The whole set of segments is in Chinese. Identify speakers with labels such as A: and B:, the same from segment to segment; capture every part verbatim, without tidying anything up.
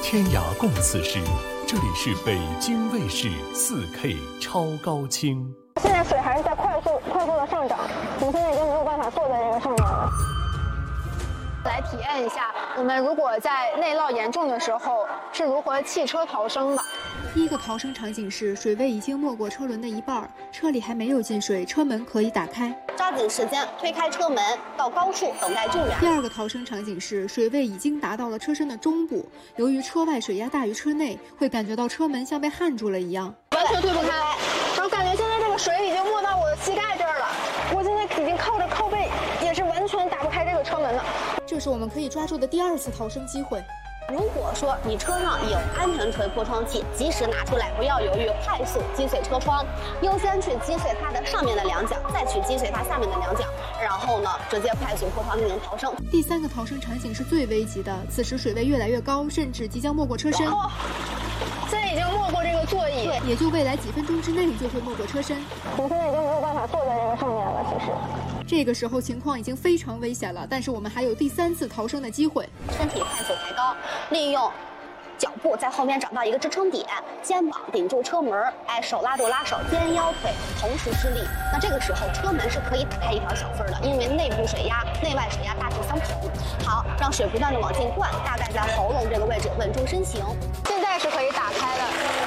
A: 天涯共此时，这里是北京卫视 四K 超高清。
B: 现在水还是在快速快速的上涨，我们现在已经没有办法坐在这个上面了。来体验一下，我们如果在内涝严重的时候是如何弃车逃生的。
C: 第一个逃生场景是水位已经没过车轮的一半，车里还没有进水，车门可以打开，
D: 抓紧时间推开车门，到高处等待救援。
C: 第二个逃生场景是水位已经达到了车身的中部，由于车外水压大于车内，会感觉到车门像被焊住了一样，
B: 完全推不开。然后感觉现在这个水已经没到我的膝盖这儿了，我现在已经靠着靠背，也是完全打不开这个车门的。
C: 这是我们可以抓住的第二次逃生机会。
D: 如果说你车上有安全锤破窗器，及时拿出来，不要犹豫，快速击碎车窗，优先去击碎它的上面的两角，再去击碎它下面的两角，然后呢，直接快速破窗进行逃生。
C: 第三个逃生场景是最危急的，此时水位越来越高，甚至即将没过车身。
B: 哦，现在已经没过这个座椅，
C: 也就未来几分钟之内就会没过车身。
B: 我们现在已经没有办法坐在这个上面了，其实。
C: 这个时候情况已经非常危险了，但是我们还有第三次逃生的机会。
D: 身体快速抬高，利用脚步在后面找到一个支撑点，肩膀顶住车门，哎，手拉住拉手，肩腰腿同时施力。那这个时候车门是可以打开一条小缝的，因为内部水压、内外水压大致相同。好，让水不断的往进灌，大概在喉咙这个位置稳住身形。
B: 现在是可以打开的。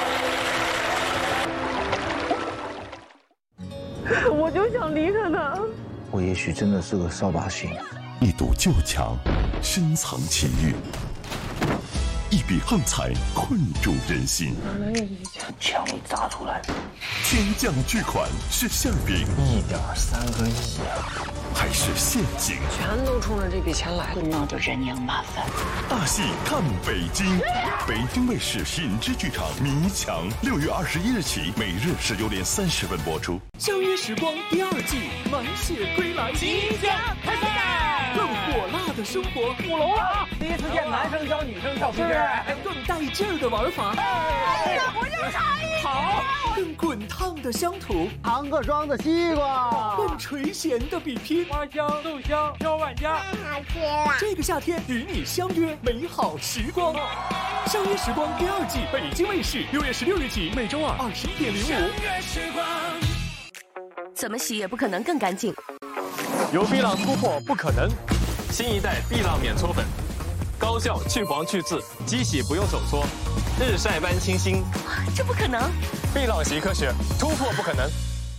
B: 我就想离开他。
E: 我也许真的是个扫把星。
A: 一堵旧墙，深藏情欲；一笔横财，困住人心。
E: 墙里砸出来的。
A: 天降巨款是馅饼，
E: 一点三个亿啊！
A: 还是陷阱？
F: 全都冲着这笔钱来了，闹得人仰马翻。
A: 大戏看北京，北京卫视品质剧场《迷墙》，六月二十一日起，每日十九点三十分播出。
G: 相约时光第二季满血归来即将开赛，更火辣的生活，舞龙啊！
H: 第一次见男生教女生跳皮筋，
G: 更带劲儿的玩法。
H: 哎，我就差一
G: 好，更滚烫的乡土，
H: 唐各庄的西瓜，
G: 更垂涎的比拼，
I: 花香豆香飘万家，
J: 太好吃了！
G: 这个夏天与你相约美好时光。相约时光第二季，北京卫视六月十六日起，每周二二十一点零五。 相约时光。
K: 怎么洗也不可能更干净。
I: 有碧朗突破不可能，新一代碧朗免搓粉，高效去黄去渍，机洗不用手搓，日晒般清新。
K: 这不可能！
I: 碧朗洗科学，突破不可能。